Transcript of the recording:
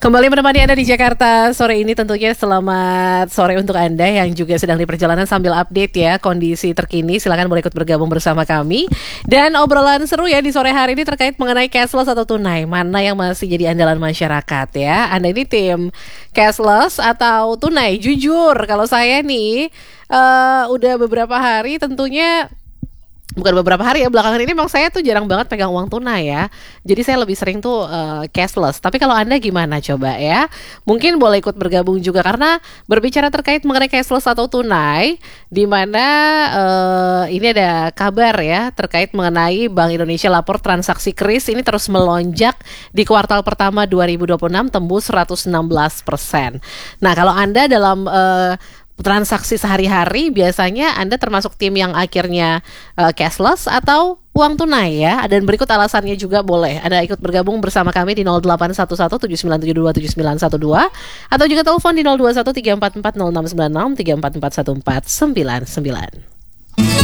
Kembali menemani Anda di Jakarta sore ini, tentunya selamat sore untuk Anda yang juga sedang di perjalanan sambil update ya kondisi terkini. Silakan boleh ikut bergabung bersama kami. Dan obrolan seru ya di sore hari ini terkait mengenai cashless atau tunai. Mana yang masih jadi andalan masyarakat ya. Anda ini tim cashless atau tunai? Jujur kalau saya nih udah beberapa hari tentunya. Bukan beberapa hari ya, belakangan ini memang saya tuh jarang banget pegang uang tunai ya. Jadi saya lebih sering tuh cashless. Tapi kalau Anda gimana coba ya? Mungkin boleh ikut bergabung juga karena berbicara terkait mengenai cashless atau tunai, di mana ini ada kabar ya terkait mengenai Bank Indonesia lapor transaksi KRIS ini terus melonjak di kuartal pertama 2026 tembus 116%. Nah, kalau Anda dalam transaksi sehari-hari biasanya Anda termasuk tim yang akhirnya cashless atau uang tunai ya. Dan berikut alasannya juga boleh Anda ikut bergabung bersama kami di 081179727912 atau juga telepon di 0213440696 3441499.